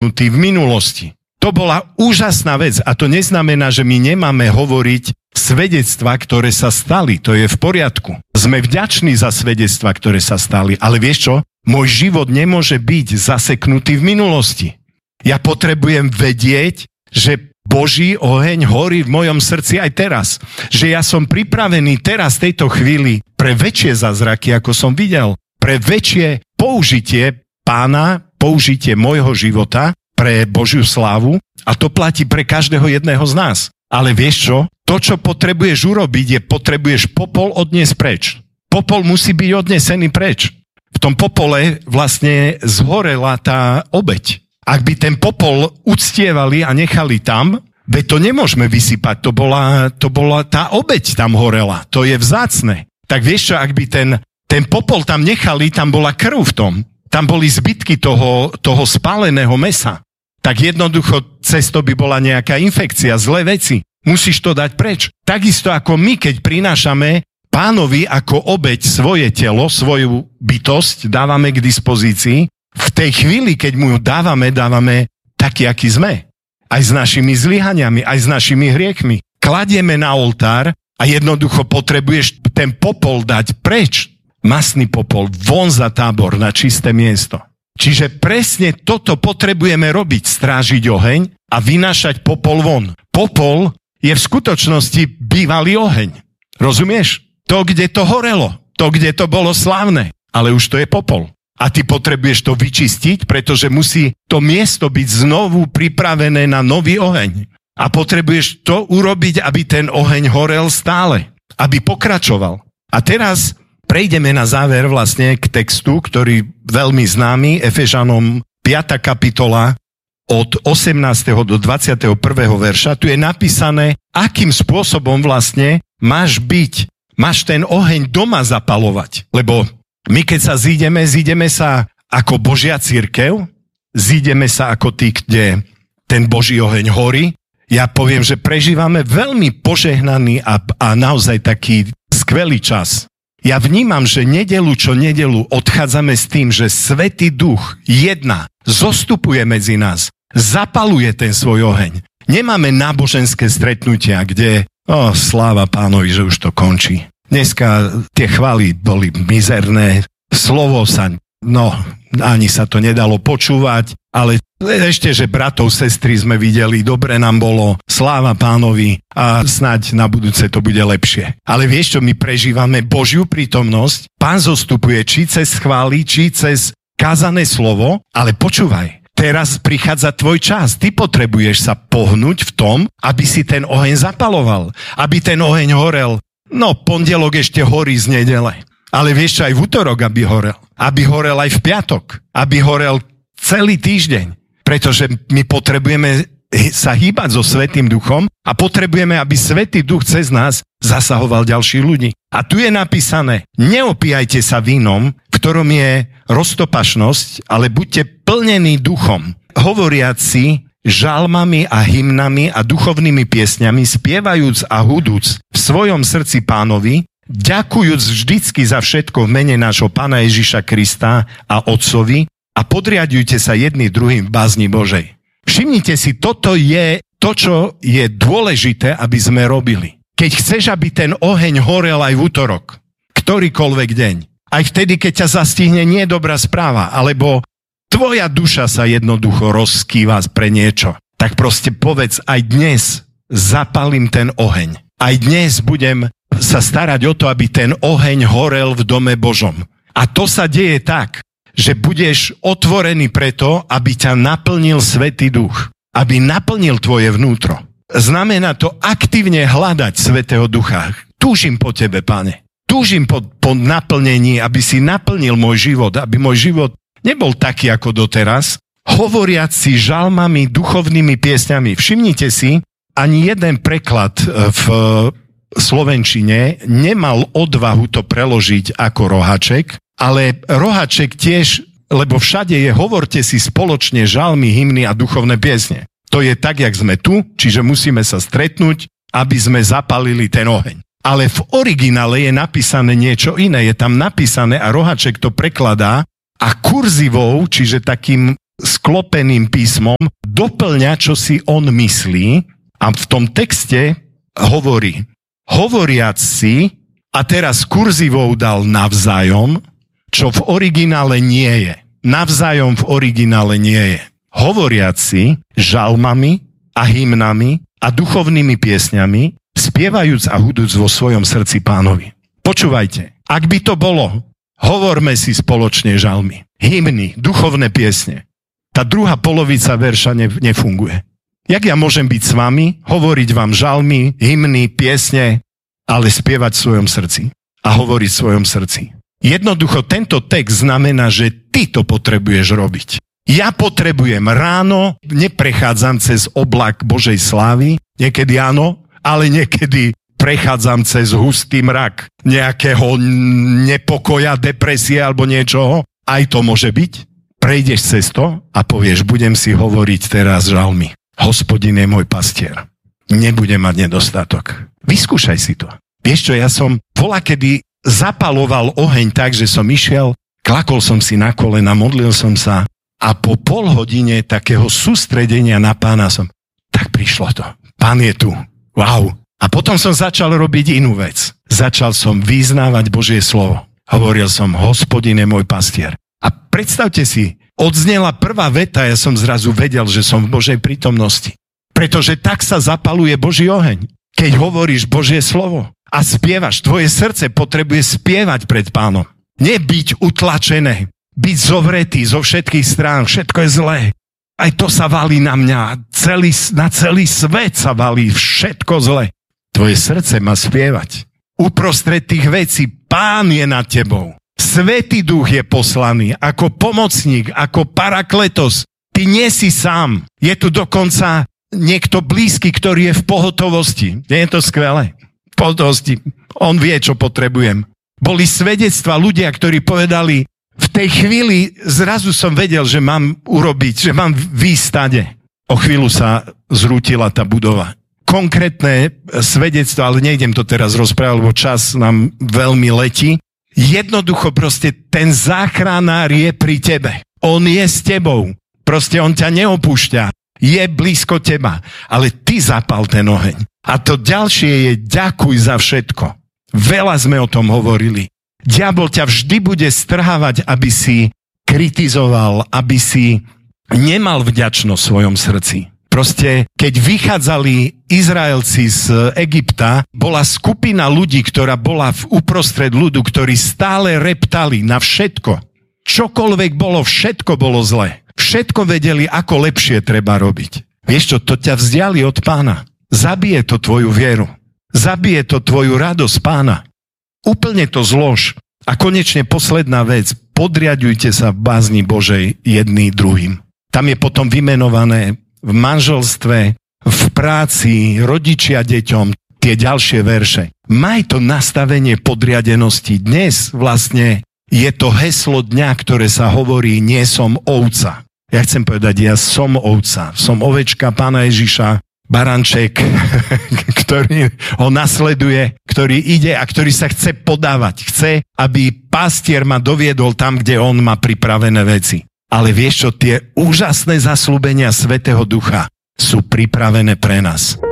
zaseknutí v minulosti. To bola úžasná vec a to neznamená, že my nemáme hovoriť svedectvá, ktoré sa stali. To je v poriadku. Sme vďační za svedectvá, ktoré sa stali. Ale vieš čo? Môj život nemôže byť zaseknutý v minulosti. Ja potrebujem vedieť, že Boží oheň horí v mojom srdci aj teraz. Že ja som pripravený teraz v tejto chvíli pre väčšie zázraky, ako som videl. Pre väčšie použitie Pána, použitie môjho života pre Božiu slávu a to platí pre každého jedného z nás. Ale vieš čo? To, čo potrebuješ urobiť, je potrebuješ popol odniesť preč. Popol musí byť odnesený preč. V tom popole vlastne zhorela tá obeť. Ak by ten popol uctievali a nechali tam, veď to nemôžeme vysypať, to bola tá obeť tam horela. To je vzácne. Tak vieš čo, ak by ten popol tam nechali, tam bola krv v tom. Tam boli zbytky toho spáleného mesa. Tak jednoducho cez to by bola nejaká infekcia, zlé veci. Musíš to dať preč. Takisto ako my, keď prinášame Pánovi ako obeť svoje telo, svoju bytosť, dávame k dispozícii, v tej chvíli, keď mu dávame taký, aký sme. Aj s našimi zlyhaniami, aj s našimi hriechmi. Kladieme na oltár a jednoducho potrebuješ ten popol dať preč. Masný popol, von za tábor na čisté miesto. Čiže presne toto potrebujeme robiť, strážiť oheň a vynášať popol von. Popol je v skutočnosti bývalý oheň. Rozumieš? To, kde to horelo, to, kde to bolo slávne, ale už to je popol. A ty potrebuješ to vyčistiť, pretože musí to miesto byť znovu pripravené na nový oheň. A potrebuješ to urobiť, aby ten oheň horel stále, aby pokračoval. A teraz prejdeme na záver vlastne k textu, ktorý veľmi známy, Efežanom 5. kapitola od 18. do 21. verša. Tu je napísané, akým spôsobom vlastne máš ten oheň doma zapalovať. Lebo my keď sa zídeme sa ako Božia cirkev, zídeme sa ako tí, kde ten Boží oheň horí. Ja poviem, že prežívame veľmi požehnaný a naozaj taký skvelý čas. Ja vnímam, že nedeľu čo nedeľu odchádzame s tým, že Svätý Duch zostupuje medzi nás, zapaluje ten svoj oheň. Nemáme náboženské stretnutia, kde, sláva Pánovi, že už to končí. Dneska tie chvály boli mizerné, slovo ani sa to nedalo počúvať, ale ešte, že bratov, sestry sme videli, dobre nám bolo, sláva Pánovi a snáď na budúce to bude lepšie. Ale vieš čo, my prežívame Božiu prítomnosť, Pán zostupuje či cez chvály, či cez kázané slovo, ale počúvaj, teraz prichádza tvoj čas, ty potrebuješ sa pohnúť v tom, aby si ten oheň zapaloval, aby ten oheň horel. Pondelok ešte horí z nedele. Ale vieš čo, aj v utorok, aby horel. Aby horel aj v piatok. Aby horel celý týždeň. Pretože my potrebujeme sa hýbať so Svätým Duchom a potrebujeme, aby Svätý Duch cez nás zasahoval ďalších ľudí. A tu je napísané, neopíjajte sa vínom, v ktorom je roztopašnosť, ale buďte plnení duchom. Hovoriac si žalmami a hymnami a duchovnými piesňami, spievajúc a hudúc v svojom srdci Pánovi, ďakujúc vždycky za všetko v mene nášho Pána Ježiša Krista a Otcovi a podriadujte sa jedni druhým v bázni Božej. Všimnite si, toto je to, čo je dôležité, aby sme robili. Keď chceš, aby ten oheň horel aj v útorok, ktorýkoľvek deň, aj vtedy, keď ťa zastihne nie dobrá správa, alebo tvoja duša sa jednoducho rozkýva pre niečo, tak proste povedz, aj dnes zapalím ten oheň. Aj dnes budem sa starať o to, aby ten oheň horel v dome Božom. A to sa deje tak, že budeš otvorený preto, aby ťa naplnil Svätý Duch. Aby naplnil tvoje vnútro. Znamená to aktívne hľadať Svätého Ducha. Túžim po tebe, Pane. Túžim po naplnení, aby si naplnil môj život, aby môj život nebol taký ako doteraz, hovoriac si žalmami, duchovnými piesňami. Všimnite si, ani jeden preklad v slovenčine nemal odvahu to preložiť ako rohaček, ale rohaček tiež, lebo všade je hovorte si spoločne žalmy, hymny a duchovné piesne. To je tak, jak sme tu, čiže musíme sa stretnúť, aby sme zapalili ten oheň. Ale v originále je napísané niečo iné. Je tam napísané a rohaček to prekladá a kurzivou, čiže takým sklopeným písmom doplňa, čo si on myslí a v tom texte hovorí, hovoriac si, a teraz kurzivou dal navzájom, čo v originále nie je. Navzájom v originále nie je. Hovoriac si žalmami a hymnami a duchovnými piesňami, spievajúc a hudúc vo svojom srdci Pánovi. Počúvajte, ak by to bolo, hovorme si spoločne žalmy, hymny, duchovné piesne. Tá druhá polovica verša nefunguje. Jak ja môžem byť s vami, hovoriť vám žalmy, hymny, piesne, ale spievať v svojom srdci a hovoriť v svojom srdci? Jednoducho tento text znamená, že ty to potrebuješ robiť. Ja potrebujem ráno, neprechádzam cez oblak Božej slávy, niekedy áno, ale niekedy prechádzam cez hustý mrak nejakého nepokoja, depresie alebo niečoho. Aj to môže byť. Prejdeš cez to a povieš, budem si hovoriť teraz žalmy. Hospodin je môj pastier. Nebudem mať nedostatok. Vyskúšaj si to. Vieš čo, ja som volakedy zapaloval oheň tak, že som išiel, klakol som si na kolena, modlil som sa a po pol hodine takého sústredenia na Pána tak prišlo to. Pán je tu. Wow. A potom som začal robiť inú vec. Začal som vyznávať Božie slovo. Hovoril som, Hospodin je môj pastier. A predstavte si, odznela prvá veta, ja som zrazu vedel, že som v Božej prítomnosti. Pretože tak sa zapaluje Boží oheň. Keď hovoríš Božie slovo a spievaš, tvoje srdce potrebuje spievať pred Pánom. Nebyť utlačené, byť zovretý zo všetkých strán, všetko je zlé. Aj to sa valí na mňa, na celý svet sa valí všetko zlé. Tvoje srdce má spievať. Uprostred tých vecí Pán je nad tebou. Svätý Duch je poslaný ako pomocník, ako parakletos. Ty nie si sám. Je tu dokonca niekto blízky, ktorý je v pohotovosti. Nie je to skvelé? V pohotovosti. On vie, čo potrebujem. Boli svedectva ľudia, ktorí povedali, v tej chvíli zrazu som vedel, že mám urobiť, že mám výjsť stade. O chvíľu sa zrútila tá budova. Konkrétne svedectvo, ale nejdem to teraz rozprávať, lebo čas nám veľmi letí. Jednoducho proste ten záchranár je pri tebe. On je s tebou. Proste on ťa neopúšťa. Je blízko teba. Ale ty zapal ten oheň. A to ďalšie je ďakuj za všetko. Veľa sme o tom hovorili. Diabol ťa vždy bude strhávať, aby si kritizoval, aby si nemal vďačnosť v svojom srdci. Proste, keď vychádzali Izraelci z Egypta, bola skupina ľudí, ktorá bola uprostred ľudu, ktorí stále reptali na všetko. Čokoľvek bolo, všetko bolo zlé. Všetko vedeli, ako lepšie treba robiť. Vieš čo, to ťa vzdiali od Pána. Zabije to tvoju vieru. Zabije to tvoju radosť Pána. Úplne to zlož. A konečne posledná vec. Podriaďujte sa v bázni Božej jedný druhým. Tam je potom vymenované v manželstve, v práci, rodičia deťom, tie ďalšie verše. Maj to nastavenie podriadenosti. Dnes vlastne je to heslo dňa, ktoré sa hovorí, nie som ovca. Ja chcem povedať, ja som ovca. Som ovečka Pána Ježiša, baranček, ktorý ho nasleduje, ktorý ide a ktorý sa chce podávať. Chce, aby pastier ma doviedol tam, kde on má pripravené veci. Ale vieš čo, tie úžasné zasľúbenia Svätého Ducha sú pripravené pre nás.